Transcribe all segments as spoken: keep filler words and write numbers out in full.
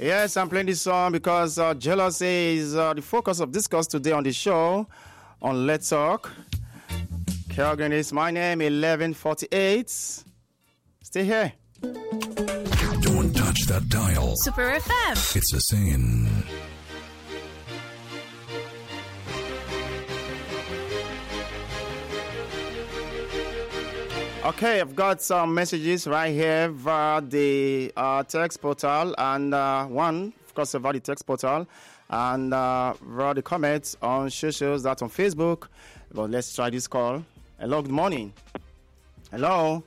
Yes, I'm playing this song because uh, jealousy is uh, the focus of discourse today on the show on Let's Talk. Kelgren is my name, eleven forty-eight. Stay here. Don't touch that dial. Super F M. It's a sin. Okay, I've got some messages right here via the uh, text portal, and uh, one, of course, via the text portal, and uh, via the comments on socials, that on Facebook. But let's try this call. Hello, good morning. Hello.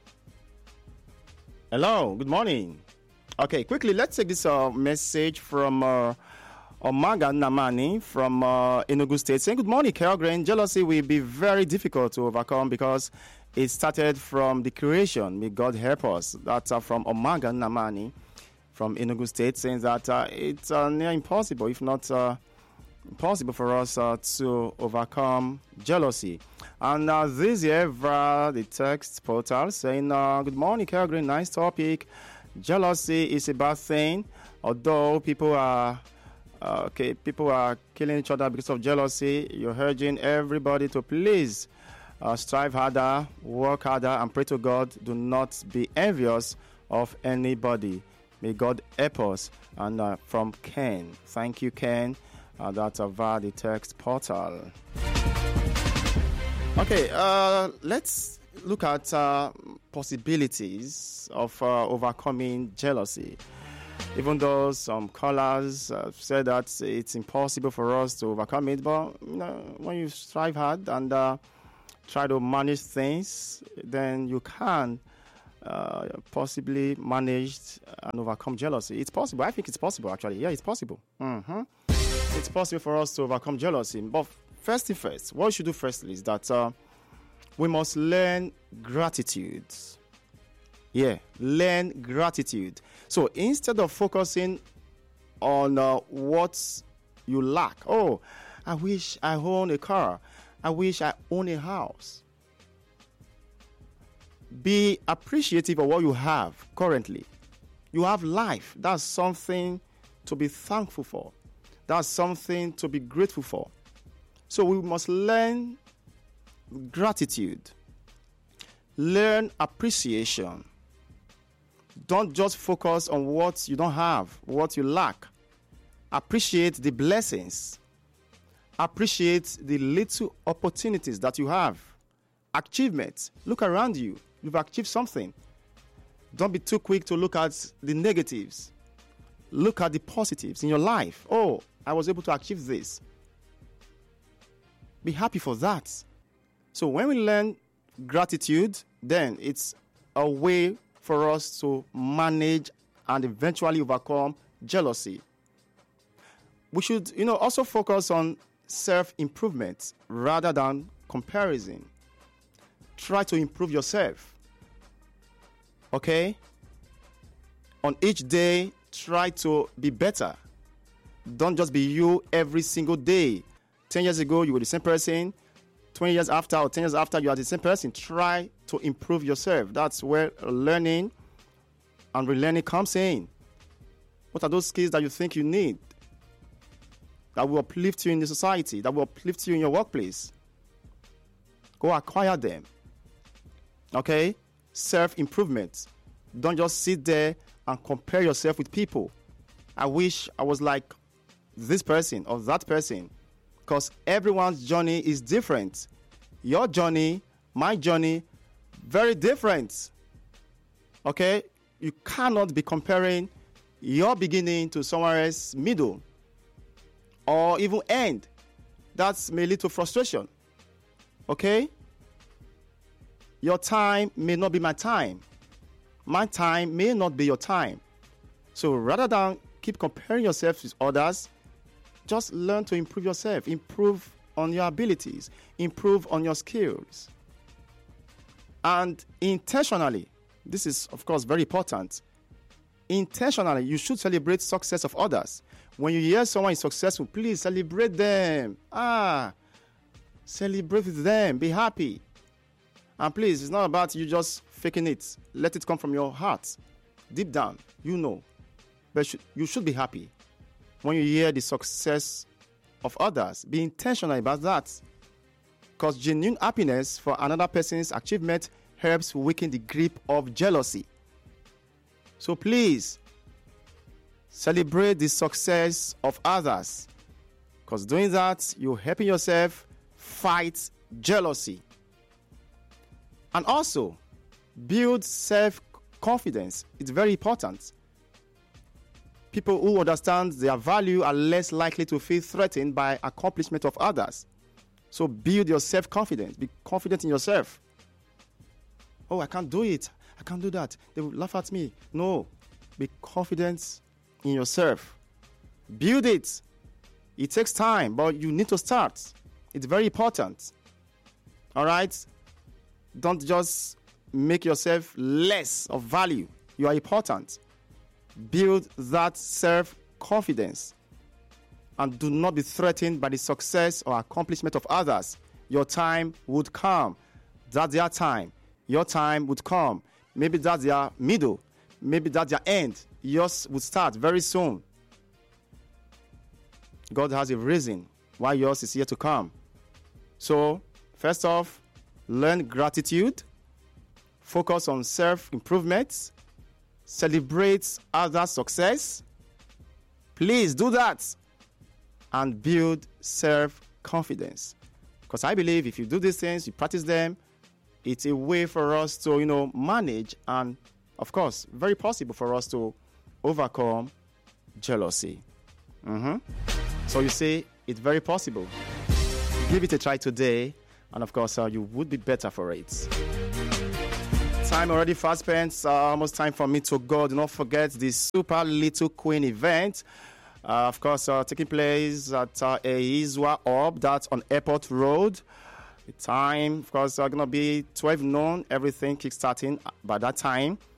Hello, good morning. Okay, quickly, let's take this uh, message from uh, Omaga Namani from uh, Enugu State, saying, good morning, Kelgren. Jealousy will be very difficult to overcome because it started from the creation. May God help us. That's uh, from Omaga Namani from Enugu State, saying that uh, it's uh, near impossible, if not uh, impossible for us uh, to overcome jealousy. And uh, this year, via the text portal, saying, uh, good morning, Kelgren, nice topic. Jealousy is a bad thing, although people are uh, okay, people are killing each other because of jealousy. You're urging everybody to please Uh, strive harder, work harder, and pray to God. Do not be envious of anybody. May God help us. And uh, from Ken, thank you, Ken. Uh, that's uh, via the text portal. Okay, uh, let's look at uh, possibilities of uh, overcoming jealousy. Even though some callers uh, said that it's impossible for us to overcome it, but you know, when you strive hard and uh, try to manage things, then you can uh, possibly manage and overcome jealousy. It's possible. I think it's possible, actually. Yeah, it's possible. Mm-hmm. It's possible for us to overcome jealousy. But first thing first, what we should do firstly is that uh, we must learn gratitude. Yeah, learn gratitude. So instead of focusing on uh, what you lack, oh, I wish I own a car. I wish I own a house. Be appreciative of what you have currently. You have life. That's something to be thankful for. That's something to be grateful for. So we must learn gratitude. Learn appreciation. Don't just focus on what you don't have, what you lack. Appreciate the blessings. Appreciate the little opportunities that you have. Achievements. Look around you. You've achieved something. Don't be too quick to look at the negatives. Look at the positives in your life. Oh, I was able to achieve this. Be happy for that. So when we learn gratitude, then it's a way for us to manage and eventually overcome jealousy. We should, you know, also focus on self-improvement rather than comparison. Try to improve yourself. Okay? On each day, try to be better. Don't just be you every single day. Ten years ago, you were the same person. Twenty years after or ten years after, you are the same person. Try to improve yourself. That's where learning and relearning comes in. What are those skills that you think you need that will uplift you in the society, that will uplift you in your workplace? Go acquire them. Okay? Self-improvement. Don't just sit there and compare yourself with people. I wish I was like this person or that person, because everyone's journey is different. Your journey, my journey, very different. Okay? You cannot be comparing your beginning to someone else's middle or even end. That's may lead to frustration. Okay? Your time may not be my time. My time may not be your time. So rather than keep comparing yourself with others, just learn to improve yourself. Improve on your abilities. Improve on your skills. And intentionally, this is, of course, very important. Intentionally, you should celebrate success of others. When you hear someone is successful, please celebrate them. Ah, celebrate with them. Be happy. And please, it's not about you just faking it. Let it come from your heart. Deep down, you know. but sh- you should be happy when you hear the success of others. Be intentional about that, because genuine happiness for another person's achievement helps weaken the grip of jealousy. So please, celebrate the success of others, because doing that, you're helping yourself fight jealousy. And also, build self-confidence. It's very important. People who understand their value are less likely to feel threatened by accomplishment of others. So build your self-confidence. Be confident in yourself. Oh, I can't do it. I can't do that. They will laugh at me. No. Be confident in yourself. Build it. It takes time, but you need to start. It's very important. All right? Don't just make yourself less of value. You are important. Build that self-confidence. And do not be threatened by the success or accomplishment of others. Your time would come. That's their time. Your time would come. Maybe that's their middle. Maybe that's their end. Yours would start very soon. God has a reason why yours is yet to come. So, first off, learn gratitude. Focus on self-improvement. Celebrate others' success. Please do that. And build self-confidence. Because I believe if you do these things, you practice them, it's a way for us to, you know, manage and, of course, very possible for us to overcome jealousy. Mm-hmm. So you see, it's very possible. Give it a try today, and of course, uh, you would be better for it. Time already fast spent. Uh, almost time for me to go. Do not forget the Super Little Queen event. Uh, of course, uh, taking place at uh, Eizwa Hub, that's on Airport Road. The time, of course, are going to be twelve noon. Everything kickstarting by that time.